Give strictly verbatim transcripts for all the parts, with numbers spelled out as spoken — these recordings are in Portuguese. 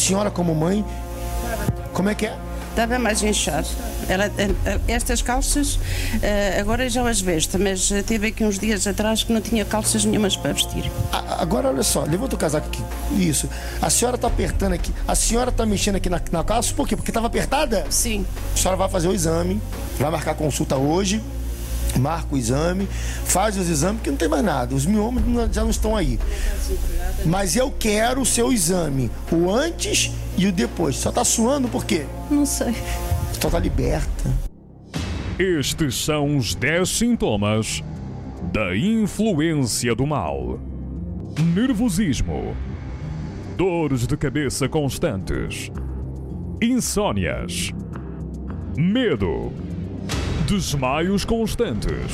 senhora como mãe, como é que é? Estava mais inchado. Ela, estas calças, agora já as vesto, mas teve aqui uns dias atrás que não tinha calças nenhumas para vestir. Agora, olha só, levanta o casaco aqui. Isso. A senhora está apertando aqui. A senhora está mexendo aqui na, na calça, por quê? Porque estava apertada? Sim. A senhora vai fazer o exame, vai marcar consulta hoje, marca o exame, faz os exames, porque não tem mais nada. Os miomas já não estão aí. Mas eu quero o seu exame, o antes e o depois. Só tá suando por quê? Não sei. Só tá liberta. Estes são os dez sintomas da influência do mal. Nervosismo, dores de cabeça constantes, insônias, medo, desmaios constantes,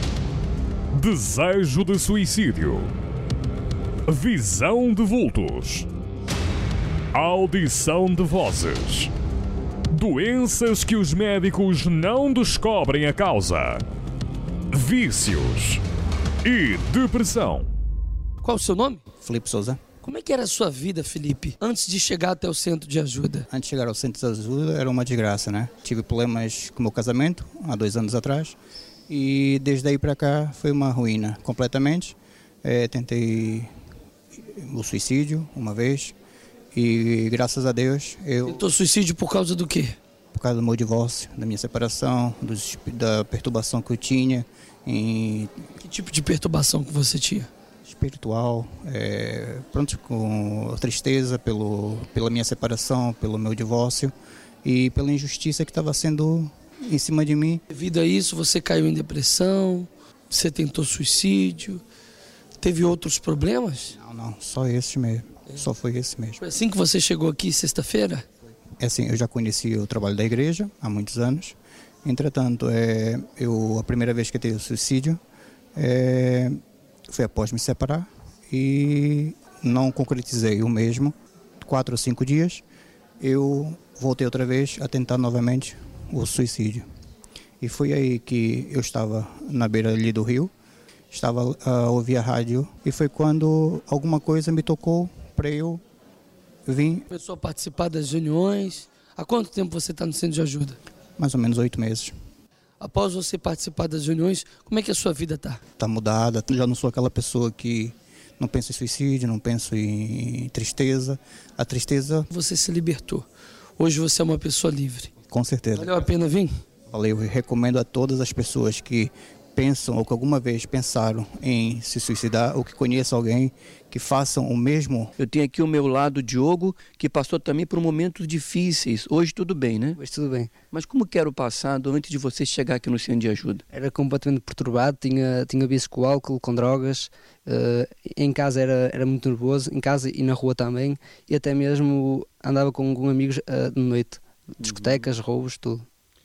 desejo de suicídio, visão de vultos, audição de vozes, doenças que os médicos não descobrem a causa, vícios e depressão. Qual o seu nome? Felipe Souza. Como é que era a sua vida, Felipe, antes de chegar até o centro de ajuda? Antes de chegar ao centro de ajuda era uma desgraça, né? Tive problemas com o meu casamento, há dois anos atrás, e desde aí para cá foi uma ruína, completamente. É, tentei o suicídio uma vez e graças a Deus eu... Tentou suicídio por causa do quê? Por causa do meu divórcio, da minha separação, dos, da perturbação que eu tinha. Em... Que tipo de perturbação que você tinha? Espiritual, é, pronto, com tristeza pelo, pela minha separação, pelo meu divórcio e pela injustiça que estava sendo em cima de mim. Devido a isso, você caiu em depressão, você tentou suicídio, teve outros problemas? Não, não, só esse mesmo, é. Só foi esse mesmo. Foi assim que você chegou aqui sexta-feira? É assim, eu já conheci o trabalho da igreja há muitos anos, entretanto, é, eu, a primeira vez que eu tive suicídio, é, foi após me separar e não concretizei o mesmo. Quatro ou cinco dias eu voltei outra vez a tentar novamente o suicídio. E foi aí que eu estava na beira ali do rio, estava a ouvir a rádio e foi quando alguma coisa me tocou para eu vir. Começou a participar das reuniões. Há quanto tempo você está no centro de ajuda? Mais ou menos oito meses. Após você participar das reuniões, como é que a sua vida está? Está mudada, já não sou aquela pessoa que não pensa em suicídio, não penso em tristeza. A tristeza... Você se libertou. Hoje você é uma pessoa livre. Com certeza. Valeu a pena vir? Valeu, eu recomendo a todas as pessoas que pensam ou que alguma vez pensaram em se suicidar ou que conheçam alguém que façam o mesmo. Eu tenho aqui o meu lado, Diogo, que passou também por momentos difíceis. Hoje tudo bem, né? Hoje tudo bem. Mas como que era o passado antes de você chegar aqui no centro de ajuda? Era completamente perturbado, tinha, tinha vício com álcool, com drogas, uh, em casa era, era muito nervoso, em casa e na rua também, e até mesmo andava com, com amigos uh, de noite, discotecas, uhum. roubos, tudo.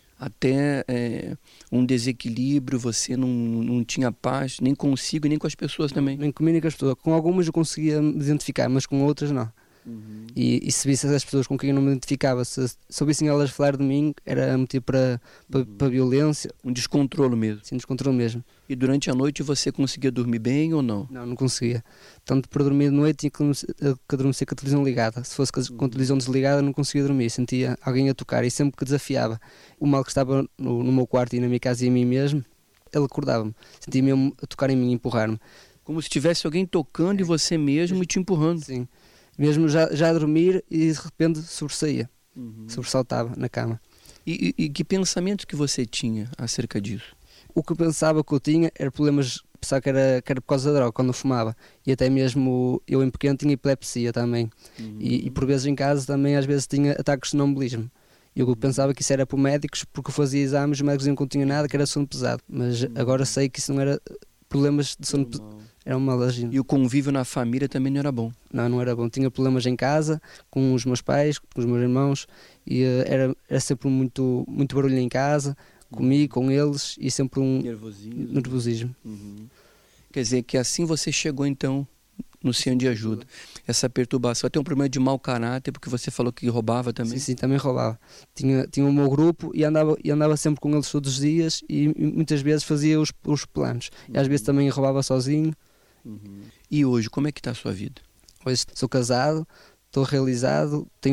Até é, um desequilíbrio, você não, não tinha paz, nem consigo, nem com as pessoas também. Nem comigo nem com as pessoas. Com algumas eu conseguia me identificar, mas com outras não. Uhum. E, e se visse as pessoas com quem eu não me identificava, se, se ouvissem elas falar de mim, era motivo para, para, uhum. para violência. Um descontrole mesmo. Sim, descontrole mesmo. E durante a noite você conseguia dormir bem ou não? Não, não conseguia. Tanto para dormir de noite tinha que adormecer com a televisão ligada. Se fosse com a televisão desligada não conseguia dormir, sentia alguém a tocar e sempre que desafiava o mal que estava no, no meu quarto e na minha casa e em mim mesmo, ele acordava-me, sentia mesmo a tocar em mim e empurrar-me. Como se tivesse alguém tocando é. em você mesmo e te empurrando. Sim, mesmo já, já a dormir e de repente sobressaía, uhum. sobressaltava na cama. E, e, e que pensamentos que você tinha acerca disso? O que eu pensava que eu tinha era problemas, pensava que era, que era por causa da droga, quando eu fumava. E até mesmo eu em pequeno tinha epilepsia também. Uhum. E, e por vezes em casa também às vezes tinha ataques de sonambulismo. E eu pensava que isso era por médicos, porque eu fazia exames, os médicos diziam que não tinha nada, que era sono pesado. Mas uhum. agora sei que isso não era problemas de sono pesado. Era uma alergia. E o convívio na família também não era bom? Não, não era bom. Tinha problemas em casa, com os meus pais, com os meus irmãos. E uh, era, era sempre muito, muito barulho em casa. Comigo, com eles, e sempre um nervosismo. nervosismo. Uhum. Quer dizer que assim você chegou então no centro de ajuda. Essa perturbação, até um problema de mau caráter, porque você falou que roubava também. Sim, sim, também roubava. Tinha, tinha o meu grupo e andava, e andava sempre com eles todos os dias e, e muitas vezes fazia os, os planos. Uhum. E às vezes também roubava sozinho. Uhum. E hoje, como é que está a sua vida? Hoje sou casado, estou realizado, tenho